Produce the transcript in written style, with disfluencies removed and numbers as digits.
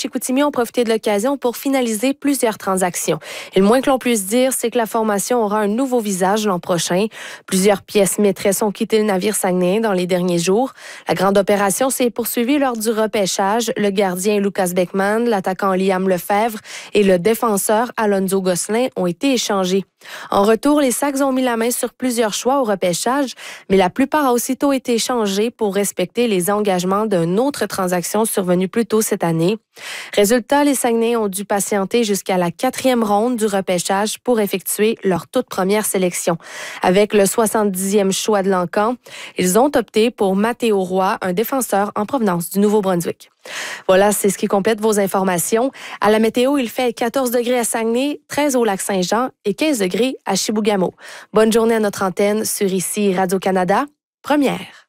Chicoutimi ont profité de l'occasion pour finaliser plusieurs transactions. Et le moins que l'on puisse dire, c'est que la formation aura un nouveau visage l'an prochain. Plusieurs pièces maîtresses ont quitté le navire saguenayen dans les derniers jours. La grande opération s'est poursuivie lors du repêchage. Le gardien Lucas Beckman, l'attaquant Liam Lefebvre et le défenseur Alonso Gosselin ont été échangés. En retour, les Sags ont mis la main sur plusieurs choix au repêchage, mais la plupart a aussitôt été échangés pour respecter les engagements d'une autre transaction survenue plus tôt cette année. Résultat, les Saguenayens ont dû patienter jusqu'à la 4e ronde du repêchage pour effectuer leur toute première sélection. Avec le 70e choix de l'Encan, ils ont opté pour Mathéo Roy, un défenseur en provenance du Nouveau-Brunswick. Voilà, c'est ce qui complète vos informations. À la météo, il fait 14 degrés à Saguenay, 13 au Lac-Saint-Jean et 15 degrés à Chibougamau. Bonne journée à notre antenne sur ici Radio-Canada, première.